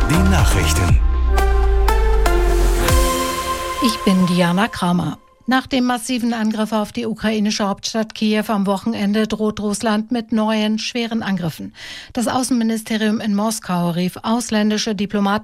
Die Nachrichten. Ich bin Diana Kramer. Nach dem massiven Angriff auf die ukrainische Hauptstadt Kiew am Wochenende droht Russland mit neuen, schweren Angriffen. Das Außenministerium in Moskau rief ausländische Diplomaten